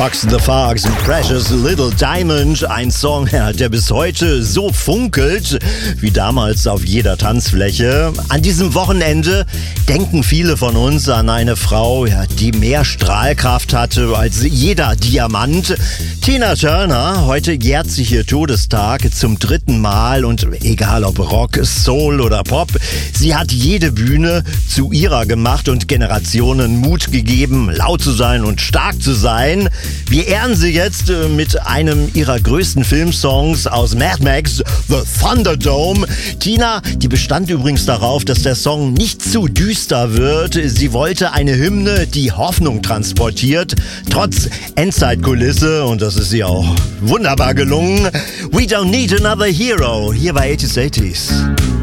Fox and the Fox, Precious Little Diamond, ein Song, der bis heute so funkelt wie damals auf jeder Tanzfläche. An diesem Wochenende denken viele von uns an eine Frau, die mehr Strahlkraft hatte als jeder Diamant. Tina Turner, heute jährt sich ihr Todestag zum 3. Mal und egal ob Rock, Soul oder Pop, sie hat jede Bühne zu ihrer gemacht und Generationen Mut gegeben, laut zu sein und stark zu sein. Wir ehren sie jetzt mit einem ihrer größten Filmsongs aus Mad Max, The Thunderdome. Tina, die bestand übrigens darauf, dass der Song nicht zu düster wird. Sie wollte eine Hymne, die Hoffnung transportiert, trotz Endzeitkulisse, und das ist ihr auch wunderbar gelungen. We don't need another hero, hier bei 80s.